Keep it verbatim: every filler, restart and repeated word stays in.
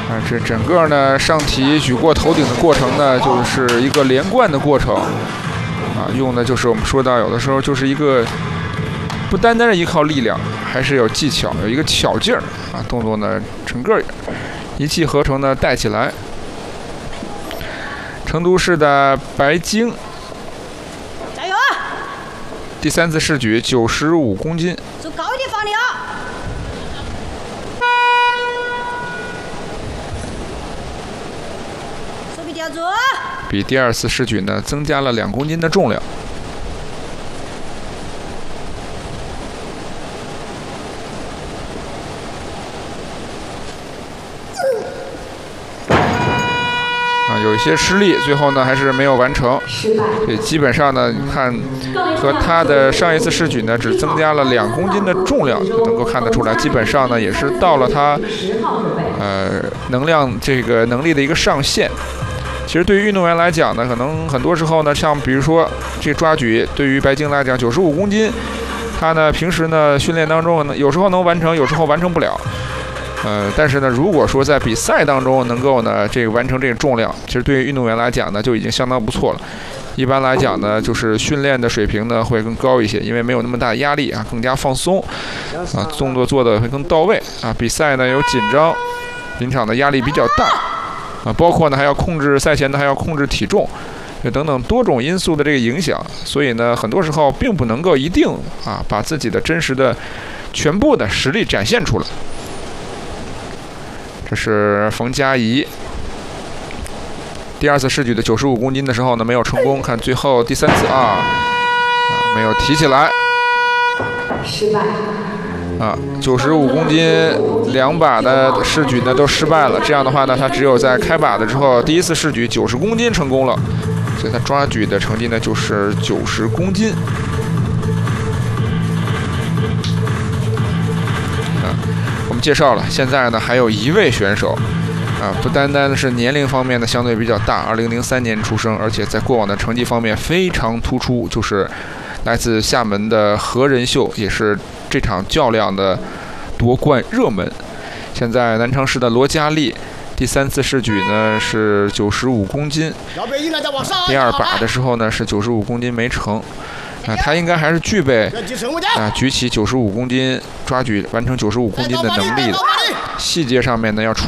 啊，这整个呢上提举过头顶的过程呢，就是一个连贯的过程，啊，用的就是我们说到有的时候就是一个不单单是依靠力量，还是有技巧，有一个巧劲儿啊，动作呢整个一气呵成的带起来。成都市的白晶， 加油啊！ 第三次试举九十五公斤， 走高一点放力啊！手臂吊住。 比第二次试举呢增加了两公斤的重量。啊，有一些失利，最后呢还是没有完成。对，基本上呢，你看和他的上一次试举呢只增加了两公斤的重量，就能够看得出来，基本上呢也是到了他呃能量这个能力的一个上限。其实对于运动员来讲呢，可能很多时候呢，像比如说这抓举，对于白晶来讲，九十五公斤，他呢平时呢训练当中呢，有时候能完成，有时候完成不了。呃，但是呢，如果说在比赛当中能够呢这个完成这个重量，其实对于运动员来讲呢就已经相当不错了。一般来讲呢，就是训练的水平呢会更高一些，因为没有那么大压力啊，更加放松啊，动作做的会更到位啊。比赛呢有紧张，临场的压力比较大啊，包括呢还要控制赛前呢还要控制体重，等等多种因素的这个影响，所以呢很多时候并不能够一定啊把自己的真实的全部的实力展现出来。这是冯佳怡第二次试举的九十五公斤的时候呢没有成功，看最后第三次啊，啊没有提起来， 失败。 啊，九十五公斤两把的试举呢都失败了。这样的话呢，他只有在开把的之后，第一次试举九十公斤成功了，所以他抓举的成绩呢就是九十公斤。啊，我们介绍了，现在呢还有一位选手，啊，不单单是年龄方面呢相对比较大，二零零三年出生，而且在过往的成绩方面非常突出，就是来自厦门的何仁秀，也是这场较量的夺冠热门。现在南昌市的罗佳丽第三次试举呢是九十五公斤，第二把的时候呢是九十五公斤没成。啊，他应该还是具备啊举起九十五公斤抓举完成九十五公斤的能力的，细节上面呢要处